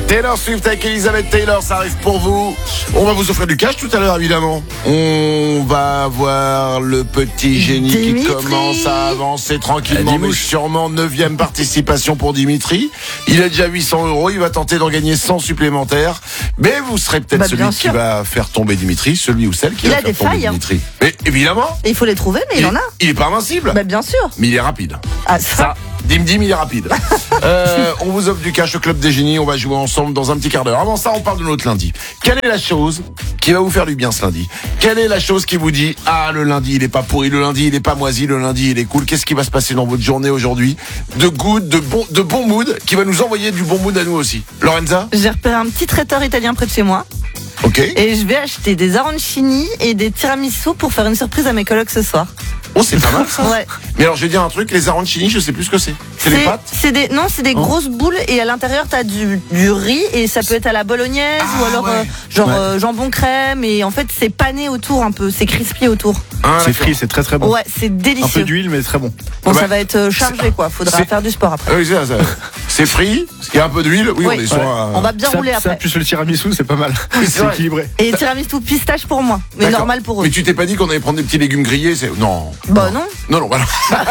Taylor Swift avec Elizabeth Taylor, ça arrive pour vous. On va vous offrir du cash tout à l'heure, évidemment. On va voir le petit génie Dimitri. qui commence à avancer tranquillement, mais sûrement 9e participation pour Dimitri. Il a déjà 800 €, il va tenter d'en gagner 100 supplémentaires. Mais vous serez peut-être celui qui va faire tomber Dimitri, celui ou celle qui va faire tomber Dimitri. Mais évidemment. Et il faut les trouver, mais il en a. Il est pas invincible. Bah bien sûr. Mais il est rapide. Ah ça. Dim, il est rapide. On vous offre du cash au Club des Génies. On va jouer ensemble dans un petit quart d'heure. Avant ça, on parle de notre lundi. Quelle est la chose qui va vous faire du bien ce lundi? Quelle est la chose qui vous dit, ah, le lundi, il est pas pourri, le lundi, il est pas moisi, le lundi, il est cool? Qu'est-ce qui va se passer dans votre journée aujourd'hui? De good, de bon mood, qui va nous envoyer du bon mood à nous aussi. Lorenza? J'ai repéré un petit traiteur italien près de chez moi. Ok. Et je vais acheter des arancini et des tiramisu pour faire une surprise à mes colocs ce soir. Oh, c'est pas mal ça. Ouais. Mais alors, je vais dire un truc, les arancini, je sais plus ce que c'est. C'est des pâtes? Non, c'est des grosses boules et à l'intérieur t'as du riz et ça peut être à la bolognaise ou alors jambon crème et en fait c'est pané autour un peu, c'est crispy autour. C'est frit, c'est très très bon. Ouais, c'est délicieux. Un peu d'huile mais très bon. Bon, ça va être chargé quoi, faudra faire du sport après. Oui, c'est frit, il y a un peu d'huile, oui. On est sur on va bien rouler après. Ça plus le tiramisu, c'est pas mal. Oui, c'est équilibré. Et tiramisu pistache pour moi, mais normal pour eux. Mais tu t'es pas dit qu'on allait prendre des petits légumes grillés? Non. Bah non. Non, voilà.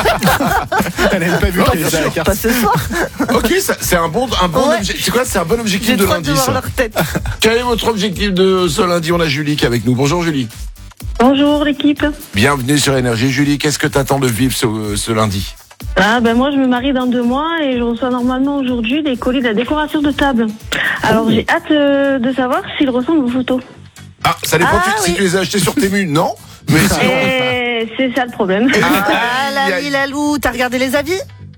Elle avait pas vu qu'elle était à la carte. Pas ce soir. Ok, c'est un bon objectif. C'est quoi? C'est un bon objectif de lundi, ça. Leur tête. Quel est votre objectif de ce lundi? On a Julie qui est avec nous. Bonjour Julie. Bonjour l'équipe. Bienvenue sur Énergie. Julie, qu'est-ce que t'attends de vivre ce lundi? Moi je me marie dans 2 mois et je reçois normalement aujourd'hui les colis de la décoration de table. Alors j'ai hâte de savoir s'ils ressemblent aux photos. Ah, ça dépend si tu les as achetés sur Temu, non? Mais sinon... Et c'est ça le problème. Ah la vie la loup, t'as regardé les avis?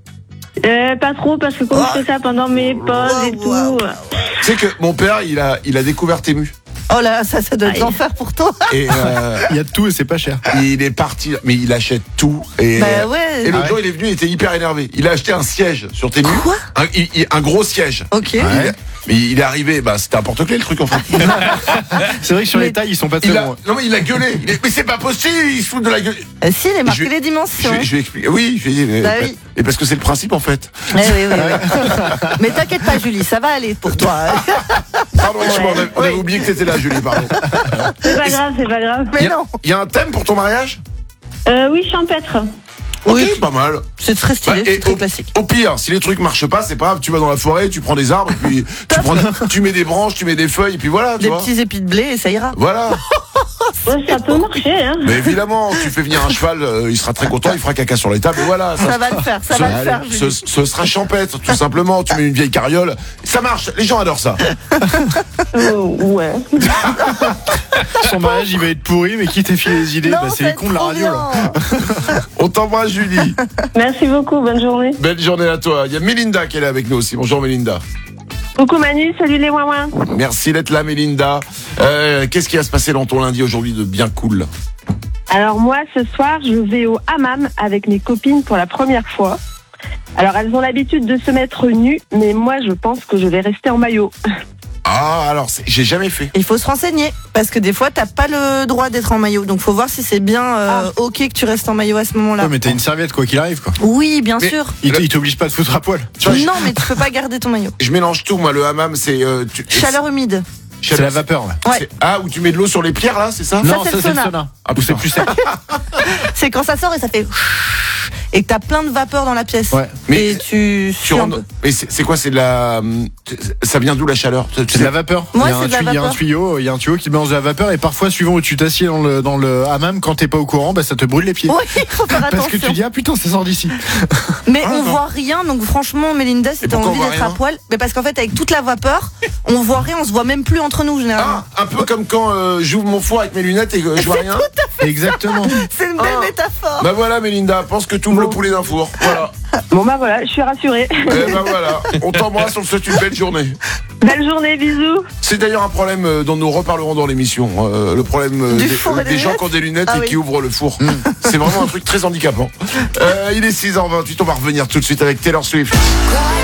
Pas trop parce que comme je fais ça pendant mes pauses et tout. Tu sais que mon père, il a découvert Temu. Oh là, ça doit être l'enfer pour toi. Et il y a de tout et c'est pas cher. Il est parti, mais il achète tout. Et ouais. l'autre jour, il est venu, il était hyper énervé. Il a acheté un siège sur Temu. Quoi? Un gros siège. Ok. Mais il est arrivé, c'était un porte-clés le truc en fait. C'est vrai que sur les tailles, ils sont pas très bons. Non mais il a gueulé. Mais c'est pas possible, il se fout de la gueule. Si, il est marqué les dimensions. Je vais expliquer. Oui, je vais dire. Et parce que c'est le principe en fait. Oui. Mais t'inquiète pas Julie, ça va aller pour toi. Pardon, on avait oublié que t'étais là Julie, pardon. C'est pas grave. Mais non. Il y a un thème pour ton mariage? Oui, champêtre. Oui, pas mal. C'est très stylé, c'est très classique. Au pire, si les trucs marchent pas, c'est pas grave, tu vas dans la forêt, tu prends des arbres, puis tu mets des branches, tu mets des feuilles, et puis voilà, tu vois. Des petits épis de blé et ça ira. Voilà. Ouais, ça peut marcher, hein. Mais évidemment, tu fais venir un cheval, il sera très content, il fera caca sur les tables, et voilà. Ça va le faire. Ce sera champêtre, tout simplement. Tu mets une vieille carriole, ça marche, les gens adorent ça. Ouais. Son mariage, il va être pourri, mais qui t'a filé les idées? C'est les cons de la radio, là. On t'embrasse, Julie. Merci beaucoup, bonne journée. Belle journée à toi. Il y a Mélinda qui est là avec nous aussi. Bonjour Mélinda. Coucou Manu, salut les ouin-ouin. Merci d'être là Mélinda. Qu'est-ce qui va se passer dans ton lundi aujourd'hui de bien cool? Alors moi, ce soir, je vais au hammam avec mes copines pour la première fois. Alors elles ont l'habitude de se mettre nues, mais moi je pense que je vais rester en maillot. Ah, alors, j'ai jamais fait. Il faut se renseigner, parce que des fois, t'as pas le droit d'être en maillot. Donc, faut voir si c'est bien ok que tu restes en maillot à ce moment-là. Ouais, mais t'as une serviette, quoi qu'il arrive, quoi. Oui, bien sûr. Il t'oblige pas de foutre à poil. Non, mais tu peux pas garder ton maillot. Je mélange tout, moi, le hammam, c'est... Chaleur humide. C'est la vapeur, ouais. Où tu mets de l'eau sur les pierres, là, c'est ça? Non, ça, c'est le sauna. Ah, c'est plus sec. C'est quand ça sort et ça fait... Et que t'as plein de vapeur dans la pièce. Ouais. Mais tu mais c'est quoi? C'est de la... Ça vient d'où la chaleur? C'est de la vapeur. Ouais, il y a un tuyau qui mélange de la vapeur et parfois, suivant où tu t'assieds dans le hammam, quand t'es pas au courant, ça te brûle les pieds. Oui, faut faire attention. Parce que tu dis, putain, ça sort d'ici. Mais on voit rien, donc franchement, Mélinda, si t'as envie d'être à poil, mais parce qu'en fait, avec toute la vapeur, on voit rien, on se voit même plus entre nous, généralement. Un peu comme quand j'ouvre mon four avec mes lunettes et je vois rien. Tout à fait. Exactement. C'est une belle métaphore. Bah voilà, Mélinda, pense que tu ouvres le poulet d'un four. Voilà. Bon voilà, je suis rassurée. Voilà, on t'embrasse, on te souhaite une belle journée. Belle journée, bisous. C'est d'ailleurs un problème dont nous reparlerons dans l'émission. Le problème des gens qui ont des lunettes et qui ouvrent le four. C'est vraiment un truc très handicapant. Il est 6h28, on va revenir tout de suite avec Taylor Swift.